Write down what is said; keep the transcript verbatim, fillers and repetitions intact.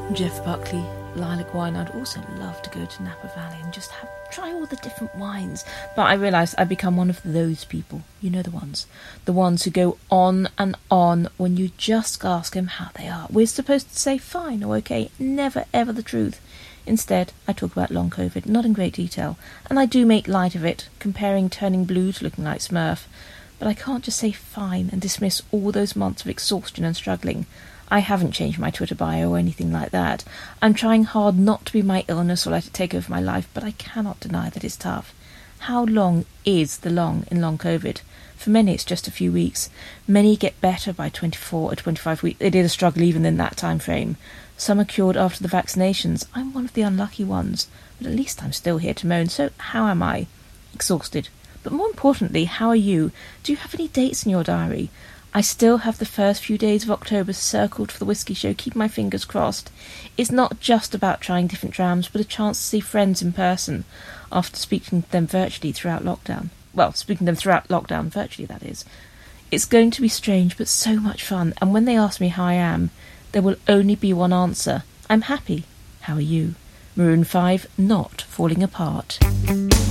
Jeff Buckley, Lilac Wine. I'd also love to go to Napa Valley and just have try all the different wines. But I realised I'd become one of those people. You know the ones. The ones who go on and on when you just ask them how they are. We're supposed to say fine or okay, never ever the truth. Instead, I talk about long COVID, not in great detail. And I do make light of it, comparing turning blue to looking like Smurf. But I can't just say fine and dismiss all those months of exhaustion and struggling. I haven't changed my Twitter bio or anything like that. I'm trying hard not to be my illness or let it take over my life, but I cannot deny that it's tough. How long is the long in long COVID? For many it's just a few weeks. Many get better by twenty-four or twenty-five weeks. It is a struggle even in that time frame. Some are cured after the vaccinations. I'm one of the unlucky ones, but at least I'm still here to moan. So how am I? Exhausted. But more importantly, how are you? Do you have any dates in your diary? I still have the first few days of October circled for the Whiskey Show, keep my fingers crossed. It's not just about trying different drams, but a chance to see friends in person, after speaking to them virtually throughout lockdown. Well, speaking to them throughout lockdown, virtually that is. It's going to be strange, but so much fun, and when they ask me how I am, there will only be one answer. I'm happy. How are you? Maroon five, Not Falling Apart.